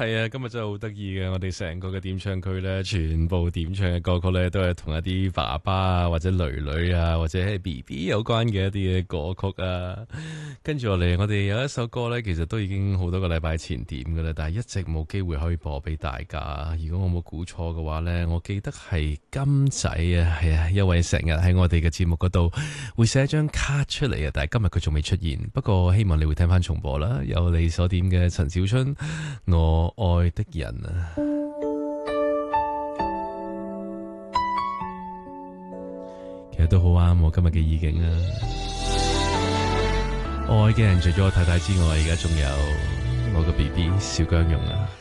係啊，今日真係好得意嘅，我哋成個嘅點唱區咧，全部點唱嘅歌曲咧，都係同一啲爸爸啊，或者女女啊，或者係 BB 有關嘅一啲嘅歌曲啊。跟住落嚟，我哋有一首歌咧，其實都已經好多個禮拜前點噶啦，但係一直冇機會可以播俾大家。如果我冇估錯嘅話咧，我記得係金仔啊，係啊，因為成日喺我哋嘅節目嗰度會寫一張卡出嚟啊，但係今日佢仲未出現。不過希望你會聽翻重播啦，有你所點嘅陳小春，我愛的人啊。其實都好啱我今日嘅意境啊。愛嘅人除咗我太太之外，而家仲有我個 BB 小姜蓉啊。